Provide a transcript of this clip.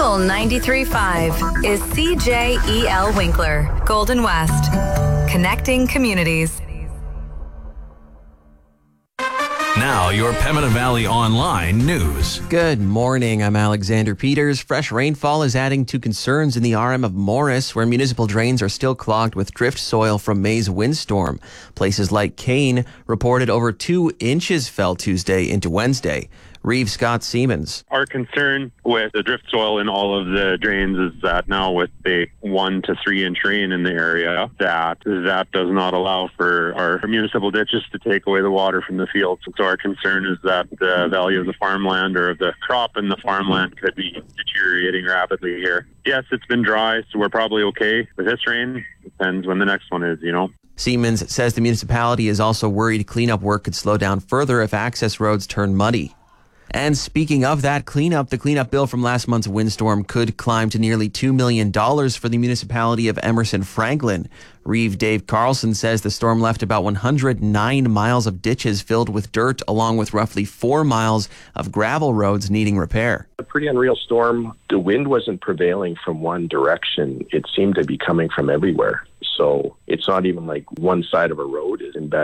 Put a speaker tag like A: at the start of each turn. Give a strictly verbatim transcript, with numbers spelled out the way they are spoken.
A: Fuel ninety-three point five is C J E L Winkler, Golden West. Connecting communities.
B: Now, your Pembina Valley Online news.
C: Good morning. I'm Alexander Peters. Fresh rainfall is adding to concerns in the R M of Morris, where municipal drains are still clogged with drift soil from May's windstorm. Places like Kane reported over two inches fell Tuesday into Wednesday. Reeve Scott Siemens.
D: Our concern with the drift soil in all of the drains is that now with the one to three inch rain in the area, that that does not allow for our municipal ditches to take away the water from the fields. So our concern is that the value of the farmland or of the crop in the farmland could be deteriorating rapidly here. Yes, it's been dry, so we're probably okay with this rain. Depends when the next one is, you know.
C: Siemens says the municipality is also worried cleanup work could slow down further if access roads turn muddy. And speaking of that cleanup, the cleanup bill from last month's windstorm could climb to nearly two million dollars for the municipality of Emerson Franklin. Reeve Dave Carlson says the storm left about one hundred nine miles of ditches filled with dirt, along with roughly four miles of gravel roads needing repair.
E: A pretty unreal storm. The wind wasn't prevailing from one direction. It seemed to be coming from everywhere. So it's not even like one side of a road is in bad